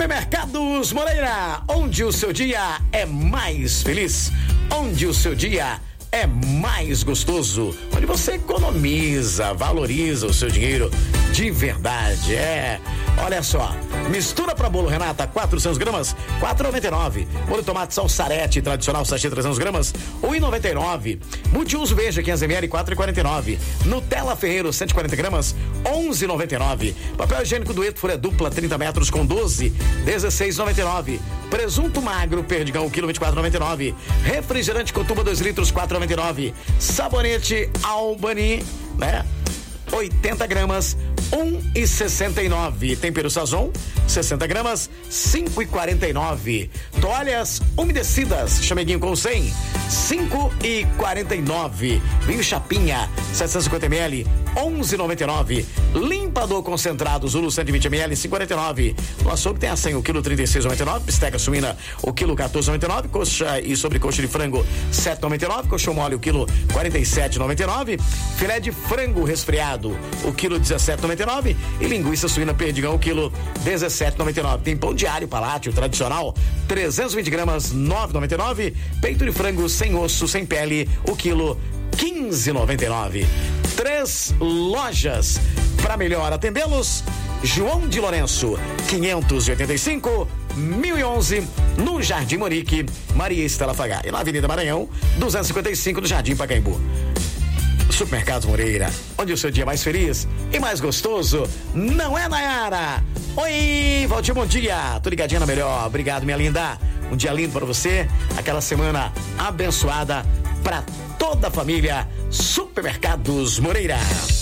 Supermercados Moreira, onde o seu dia é mais feliz, onde o seu dia é mais gostoso, onde você economiza, valoriza o seu dinheiro de verdade. Olha só, mistura para bolo Renata 400 gramas, R$4,99. Molho tomate salsarete tradicional sachê 300 gramas, R$1,99. Multiuso Veja 500 ml, R$4,49. Nutella Ferreiro 140 gramas, R$11,99. Papel higiênico Dueto Folha Dupla 30 metros com 12, R$16,99. Presunto magro Perdigão, quilo R$24,99. Refrigerante Cotuba 2 litros, R$4,99. Sabonete Albany, 80 gramas, R$1,69. Tempero Sazon, 60 gramas, R$5,49. Toalhas umedecidas, chameguinho com 100, R$5,49. Vinho Chapinha, 750 ml, R$11,99. Limpador concentrado Zulu 120 ml, R$5,49. No açougue tem a 100, o quilo R$36,99. Bisteca suína, o quilo R$14,99. Coxa e sobrecoxa de frango, R$7,99. Coxão mole, o quilo R$47,99. Filé de frango resfriado, o quilo R$17,99. E linguiça suína Perdigão, o quilo R$17,99. Tem pão diário Palácio tradicional, 320 gramas, R$9,99. Peito de frango sem osso, sem pele, o quilo R$15,99. 3 lojas para melhor atendê-los. João de Lourenço, 585, 1011, no Jardim Monique, Maria Estela Fagá. E na Avenida Maranhão, 255, no Jardim Pacaembu. Supermercados Moreira, onde o seu dia é mais feliz e mais gostoso, não é, Nayara? Oi, Valdir, bom dia. Tô ligadinha na melhor. Obrigado, minha linda. Um dia lindo para você. Aquela semana abençoada para toda a família. Supermercados Moreira.